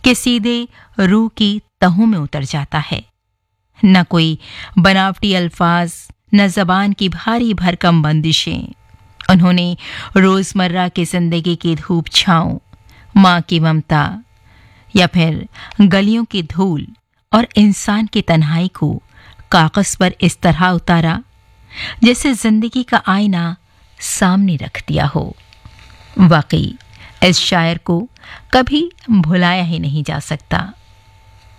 कि सीधे रूह की तहों में उतर जाता है। न कोई बनावटी अल्फाज, न जबान की भारी भरकम बंदिशें। उन्होंने रोजमर्रा की जिंदगी की धूप छांव, माँ की ममता या फिर गलियों की धूल और इंसान की तन्हाई को कागज पर इस तरह उतारा जैसे जिंदगी का आईना सामने रख दिया हो। वाकई इस शायर को कभी भुलाया ही नहीं जा सकता।